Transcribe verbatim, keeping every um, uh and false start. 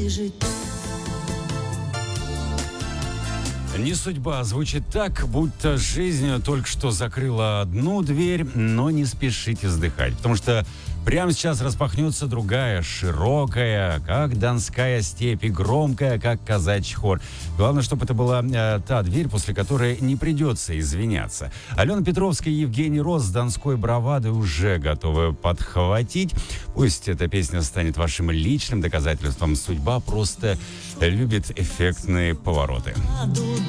Не судьба звучит так, будто жизнь только что закрыла одну дверь, но не спешите вздыхать, потому что прямо сейчас распахнется другая, широкая, как донская степь, и громкая, как казачий хор. Главное, чтобы это была э, та дверь, после которой не придется извиняться. Алена Петровская и Евгений Рос с донской бравадой уже готовы подхватить. Пусть эта песня станет вашим личным доказательством. Судьба просто любит эффектные повороты.